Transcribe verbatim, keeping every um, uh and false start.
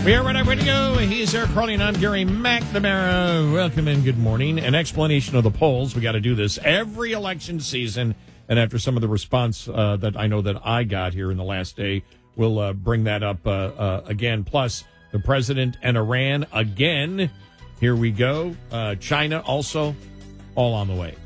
We are right ready to go. He's Eric Crowley, and I'm Gary McNamara. Welcome and good morning. An explanation of the polls. We got to do this every election season. And after some of the response uh, that I know that I got here in the last day, we'll uh, bring that up uh, uh, again. Plus, the president and Iran again. Here we go. Uh, China also all on the way.